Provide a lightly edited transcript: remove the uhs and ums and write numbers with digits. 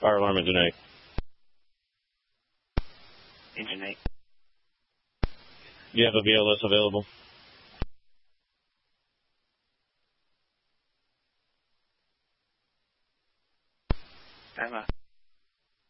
Fire alarm engine 8. Engine 8. Do you have a VLS available? Stand by.